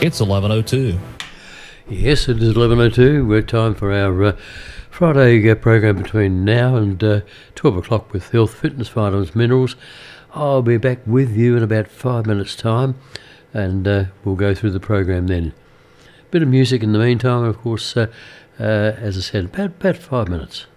It's 11:02. Yes, it is 11:02. We're time for our Friday program between now and 12 o'clock with Health, Fitness, Vitamins, Minerals. I'll be back with you in about 5 minutes' time, and we'll go through the program then. Bit of music in the meantime, of course, as I said, about 5 minutes.